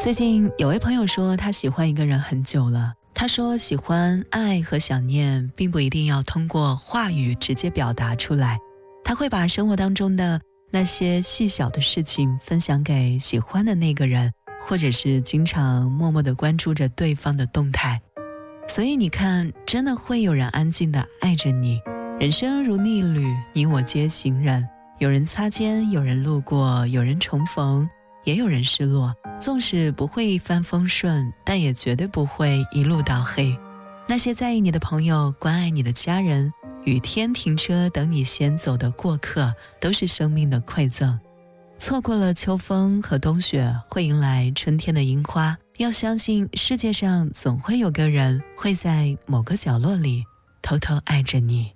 最近有位朋友说他喜欢一个人很久了，他说喜欢、爱和想念并不一定要通过话语直接表达出来，他会把生活当中的那些细小的事情分享给喜欢的那个人，或者是经常默默地关注着对方的动态。所以你看，真的会有人安静地爱着你。人生如逆旅，你我皆行人，有人擦肩，有人路过，有人重逢，也有人失落。纵使不会一帆风顺，但也绝对不会一路到黑。那些在意你的朋友，关爱你的家人，雨天停车等你先走的过客，都是生命的馈赠。错过了秋风和冬雪，会迎来春天的樱花。要相信世界上总会有个人会在某个角落里偷偷爱着你。